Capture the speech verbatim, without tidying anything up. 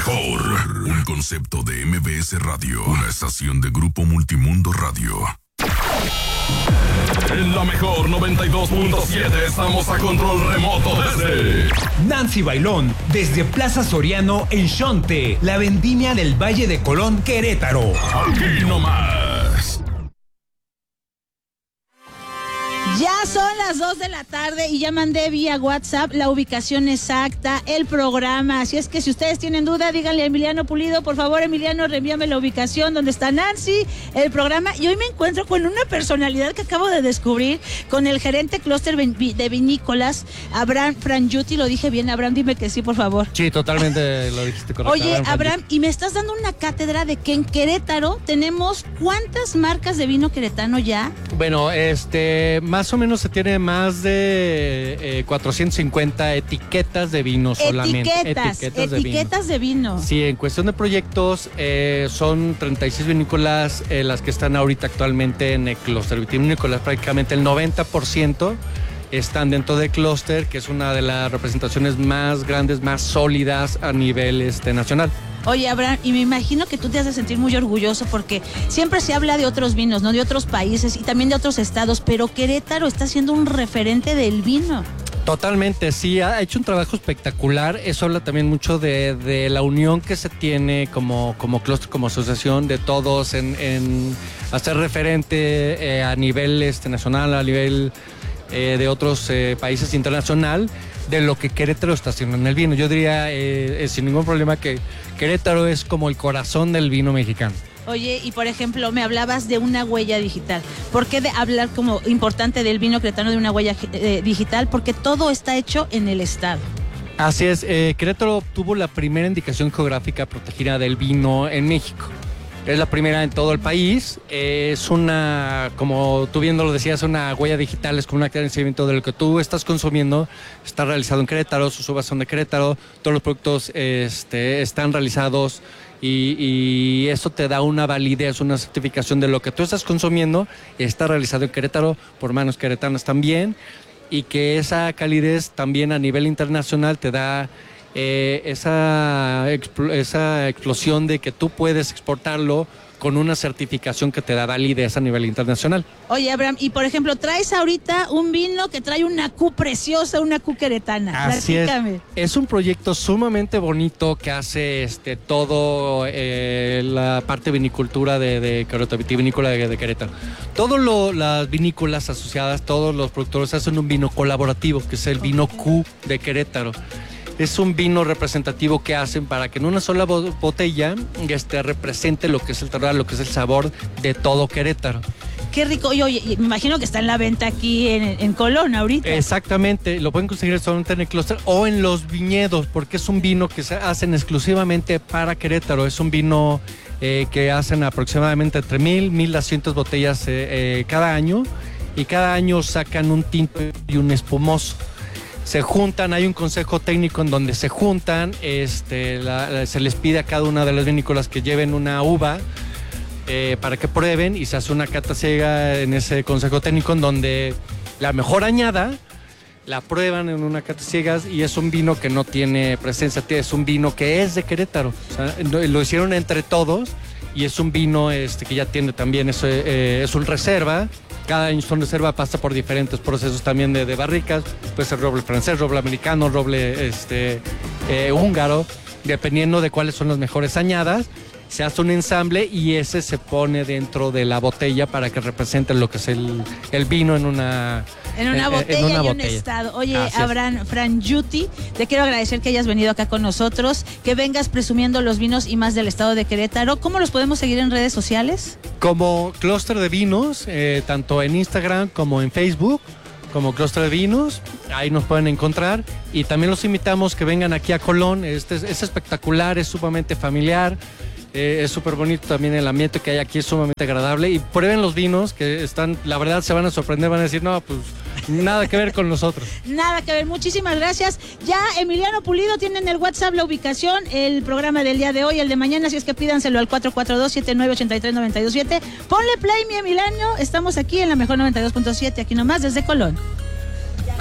mejor. Un concepto de M B S Radio. Una estación de Grupo Multimundo Radio. En la mejor noventa y dos punto siete estamos a control remoto desde Nancy Bailón, desde Plaza Soriano en Xonte, la vendimia del Valle de Colón, Querétaro. Aquí nomás. Ya son las dos de la tarde y ya mandé vía WhatsApp la ubicación exacta, el programa. Así es que si ustedes tienen duda, díganle a Emiliano Pulido, por favor, Emiliano, reenvíame la ubicación donde está Nancy, el programa. Y hoy me encuentro con una personalidad que acabo de descubrir, con el gerente clúster de vinícolas, Abraham Frangiuti. Lo dije bien, Abraham, dime que sí, por favor. Sí, totalmente lo dijiste correcto. Oye, Abraham, Abraham, y me estás dando una cátedra de que en Querétaro tenemos ¿cuántas marcas de vino queretano ya? Bueno, este, más o menos se tiene más de eh, cuatrocientas cincuenta etiquetas de vino solamente. Etiquetas, etiquetas, de, etiquetas vino. de vino. Sí, en cuestión de proyectos, eh, son treinta y seis vinícolas eh, las que están ahorita actualmente en el clúster vitivinícolas. Prácticamente el noventa por ciento están dentro del clúster, que es una de las representaciones más grandes, más sólidas a nivel este, nacional. Oye, Abraham, y me imagino que tú te has de sentir muy orgulloso porque siempre se habla de otros vinos, ¿no? De otros países y también de otros estados, pero Querétaro está siendo un referente del vino. Totalmente, sí, ha hecho un trabajo espectacular. Eso habla también mucho de, de la unión que se tiene como, como clúster, como asociación de todos en, en hacer referente eh, a nivel este, nacional, a nivel eh, de otros eh, países internacional, de lo que Querétaro está haciendo en el vino. Yo diría eh, eh, sin ningún problema que Querétaro es como el corazón del vino mexicano. Oye, y por ejemplo, me hablabas de una huella digital. ¿Por qué de hablar como importante del vino queretano de una huella eh, digital? Porque todo está hecho en el estado. Así es, eh, Querétaro tuvo la primera indicación geográfica protegida del vino en México. Es la primera en todo el país. Eh, es una, como tú bien lo decías, una huella digital, es como un acta de seguimiento de lo que tú estás consumiendo. Está realizado en Querétaro, sus uvas son de Querétaro, todos los productos este, están realizados y, y eso te da una validez, una certificación de lo que tú estás consumiendo. Está realizado en Querétaro por manos queretanas también, y que esa calidez también a nivel internacional te da Eh, esa, esa explosión de que tú puedes exportarlo con una certificación que te da validez a nivel internacional. Oye, Abraham, y por ejemplo, traes ahorita un vino que trae una Q preciosa, una Q queretana. Así es. Platícame. Es un proyecto sumamente bonito que hace este todo eh, la parte vinicultura de, de Querétaro, vitivinícola de, de Querétaro. Todas las vinícolas asociadas, todos los productores hacen un vino colaborativo, que es el vino Q de Querétaro. Es un vino representativo que hacen para que en una sola botella este, represente lo que es el terroir, lo que es el sabor de todo Querétaro. Qué rico. Y oye, me imagino que está en la venta aquí en, en Colón ahorita. Exactamente, lo pueden conseguir solamente en el clúster o en los viñedos, porque es un vino que se hacen exclusivamente para Querétaro. Es un vino eh, que hacen aproximadamente entre mil, mil doscientas botellas eh, eh, cada año, y cada año sacan un tinto y un espumoso. Se juntan, hay un consejo técnico en donde se juntan, este, la, la, se les pide a cada una de las vinícolas que lleven una uva eh, para que prueben, y se hace una cata ciega en ese consejo técnico en donde la mejor añada la prueban en una cata ciegas, y es un vino que no tiene presencia, es un vino que es de Querétaro. O sea, lo hicieron entre todos, y es un vino este, que ya tiene también, es, eh, es un reserva. Cada año son reserva, pasa por diferentes procesos también de, de barricas. Puede ser roble francés, roble americano, roble este, eh, húngaro, dependiendo de cuáles son las mejores añadas. Se hace un ensamble y ese se pone dentro de la botella para que represente lo que es el, el vino en una En una en, botella en una y botella. un estado. Oye, Así Abraham Frangiuti, te quiero agradecer que hayas venido acá con nosotros, que vengas presumiendo los vinos y más del estado de Querétaro. ¿Cómo los podemos seguir en redes sociales? Como Clúster de Vinos, eh, tanto en Instagram como en Facebook, como Clúster de Vinos, ahí nos pueden encontrar. Y también los invitamos que vengan aquí a Colón. Este es, es espectacular, es sumamente familiar. Eh, es súper bonito también el ambiente que hay aquí, es sumamente agradable, y prueben los vinos que están, la verdad se van a sorprender, van a decir, no, pues nada que ver con nosotros. Nada que ver, muchísimas gracias. Ya Emiliano Pulido tiene en el WhatsApp la ubicación, el programa del día de hoy, el de mañana, así es que pídanselo al cuatro cuatro dos, siete nueve ocho tres, nueve dos siete. Ponle play, mi Emiliano, estamos aquí en la mejor noventa y dos punto siete, aquí nomás desde Colón.